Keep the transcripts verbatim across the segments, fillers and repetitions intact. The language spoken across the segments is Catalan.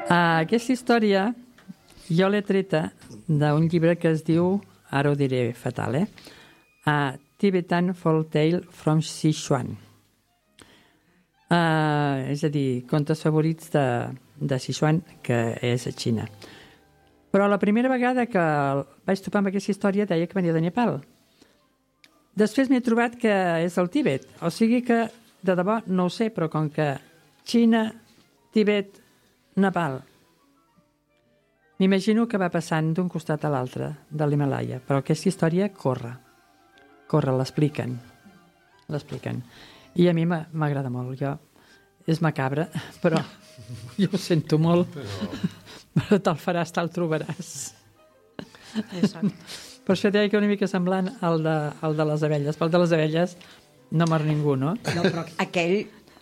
Uh, aquesta història jo l'he treta d'un llibre que es diu, ara ho diré fatal, eh? Uh, Tibetan Folk Tale from Sichuan. Uh, és a dir, contes favorits de, de Sichuan, que és a Xina. Però la primera vegada que vaig topar amb aquesta història deia que venia de Nepal. Després m'he trobat que és del Tibet. O sigui que, de debò, no ho sé, però com que Xina, Tibet, Nepal... M'imagino que va passant d'un costat a l'altre de l'Himalaya, però aquesta història corre. Corre, l'expliquen. L'expliquen. I a mi m'agrada molt. Jo, és macabre, però jo ho sento molt. Però te'l faràs, te'l trobaràs. Exacte. Per això deia que una mica semblant al de, al de les abelles. Pel de les abelles no mor ningú, no? No, però aquell...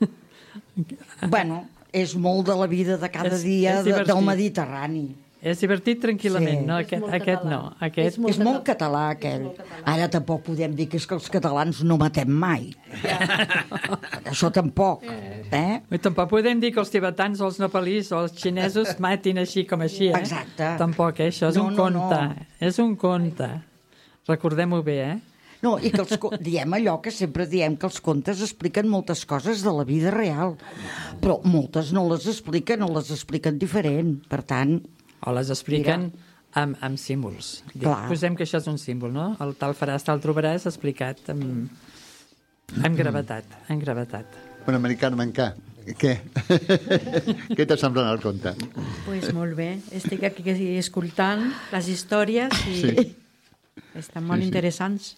Bueno, és molt de la vida de cada És- dia és de, divertit. del Mediterrani. És divertit tranquil·lament, Sí. no? És Aquest, molt aquest català. no. Aquest... És molt És molt català, aquell. Ara tampoc podem dir que és que els catalans no matem mai. Això tampoc. Eh? I tampoc podem dir que els tibetans o els nepalís o els xinesos matin així com així, eh? Exacte. Tampoc, eh? Això és No, un no, conte. no. És un conte. Recordem-ho bé, eh? No, i que els, co- diem allò que sempre diem, que els contes expliquen moltes coses de la vida real, però moltes no les expliquen o les expliquen diferent. Per tant, O les expliquen amb, amb símbols. Dic, Clar. posem que això és un símbol, no? El tal faràs, tal trobaràs, explicat amb, amb gravetat. Amb gravetat. Bueno, americà, mancà. Què? Què t'ha semblat el conte? Pues molt bé. Estic aquí escoltant les històries i Sí. estan molt Sí, sí. interessants.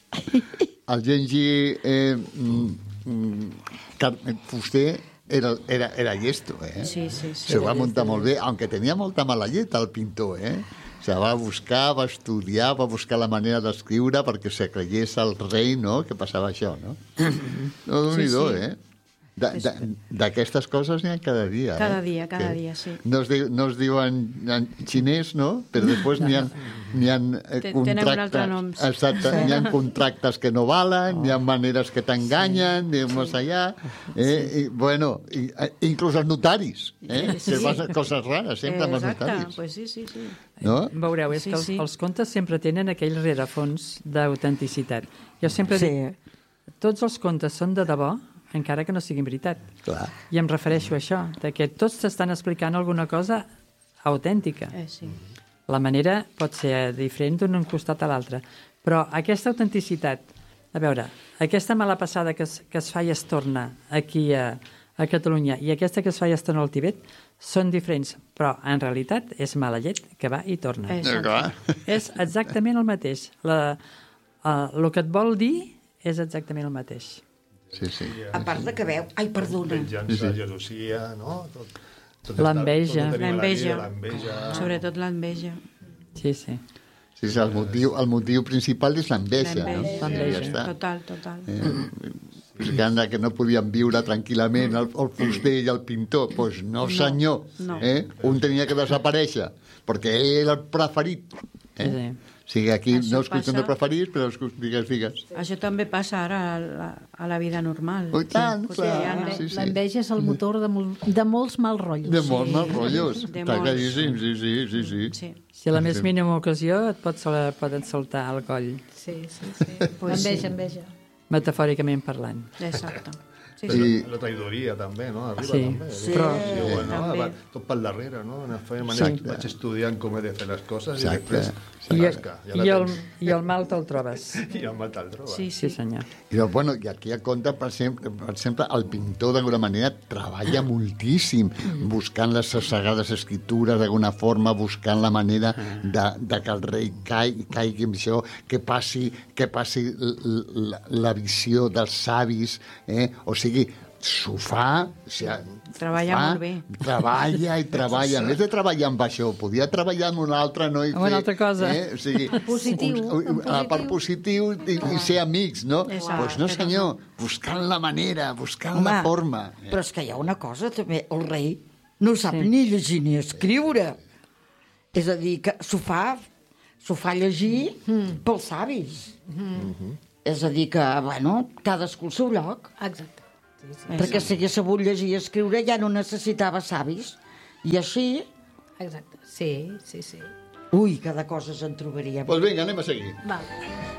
El Genji eh, mm, mm, Car- Fuster era, era, era llesto, eh? Sí, sí, sí. Se va muntar molt bé, aunque tenia molta mala llet el pintor, eh? Se va buscar, va estudiar, va buscar la manera d'escriure perquè se creiés el rei, no?, que passava això, no? No, Déu-n'hi-do, sí. eh? Da- da- D'aquestes coses n'hi ha cada dia. Cada eh? dia, cada Que dia, sí. No es, diu, no es diuen en xinès, no? Però després n'hi ha, n'hi ha eh, Te- tenen un altre nom. Exacte, n'hi ha contractes que no valen, n'hi ha maneres que t'enganyen, sí, sí. Més allà. Eh? I, bueno, i, eh, inclús els notaris, eh? Sí. Que passen coses rares sempre amb els Exacte, notaris. pues sí, sí, sí. No? Veureu, és Sí, que els, sí. els contes sempre tenen aquell rerefons d'autenticitat. Jo sempre Sí. dic, tots els contes són de debò, encara que no siguin veritat. Clar. I em refereixo a això, de que tots t'estan explicant alguna cosa autèntica. Eh, sí. La manera pot ser diferent d'un costat a l'altre, però aquesta autenticitat, a veure, aquesta mala passada que es, que es fa i es torna aquí a, a Catalunya i aquesta que es fa i es torna al Tibet són diferents, però en realitat és mala llet que va i torna. Exacte. Clar. És exactament el mateix. La, uh, el que et vol dir és exactament el mateix. Sí, sí. a part de que veu... Ai, perdona. Venjança, gelosia, no? Tot, tot L'enveja. tot ho tenim a la L'enveja. vida, L'enveja. Sobretot l'enveja. Sí, sí. Sí, sí, el motiu, el motiu principal és l'enveja, no? L'enveja. L'enveja. Ja està. Total, total. Eh, que anda, que no podien viure tranquil·lament el, el fuster i el pintor. Doncs pues no, senyor. no. Eh? Un tenia que desaparèixer, perquè ell era el preferit. Eh? Sí. O sigui, aquí Això no és qüestió de passa- preferits, però és qüestió, digues, digues. Això també passa ara a la, a la vida normal. Oh, i tant, Sí, clar. quotidiana. Sí, sí. L'enveja és el motor de, mol, de molts mals rotllos. De molts mals rotllos. De Està molts. claríssim, sí, sí, sí, sí. Sí. Si a la més mínima ocasió et pot, sol- poden saltar al coll, Sí, sí, sí. Pues Enveja, sí. enveja. metafòricament parlant. Exacte. Sí, I- sí. La traïdoria també, no? Arriba Sí, també. sí. Però, Però- sí, bueno, També. va, tot pel darrere, no? Anar fent, Sí. sí. Vaig estudiant com he de fer les coses Exacte. i després se I, rasca. Ja la i, el, tens. I el mal te'l trobes. I el mal te'l trobes. Sí, Sí, sí. senyor. I, doncs, bueno, I aquí a compte, per exemple, per exemple el pintor d'alguna manera treballa moltíssim buscant les sagrades escritures d'alguna forma, buscant la manera de, de que el rei caigui, caigui amb això, que passi, que passi l- l- la, la visió dels savis, eh? O sigui, s'ho fa, o sigui, Treballa fa, molt bé. treballa i treballa. A més de treballar amb això, podia treballar amb una altra, no? I Amb una altra cosa. Eh? O sigui, Positiu, un- en a la part positiu i, i ser amics, no? Doncs Exacte. pues no, senyor, buscant la manera, buscant Home, la forma. però és que hi ha una cosa, també, el rei no sap sí. ni llegir ni escriure. És a dir, que s'ho fa, s'ho fa llegir mm. pels savis. Mm. És a dir, que, bueno, cadascú al seu lloc. Exacte. Perquè si hagués sabut llegir i escriure ja no necessitava savis. I així, exacte. Sí, sí, sí. Ui, cada cosa se'n trobaria. Doncs pues vinga, anem a seguir. Val.